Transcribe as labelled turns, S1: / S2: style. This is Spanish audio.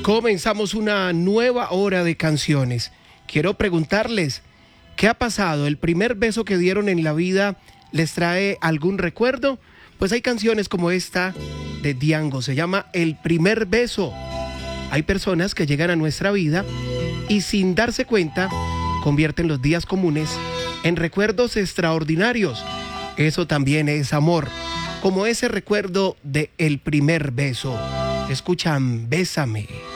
S1: Comenzamos una nueva hora de canciones. Quiero preguntarles, ¿qué ha pasado? ¿El primer beso que dieron en la vida les trae algún recuerdo? Pues hay canciones como esta de Diango, se llama El primer beso. Hay personas que llegan a nuestra vida y sin darse cuenta convierten los días comunes en recuerdos extraordinarios. Eso también es amor, como ese recuerdo de El primer beso. Escuchan Bésame.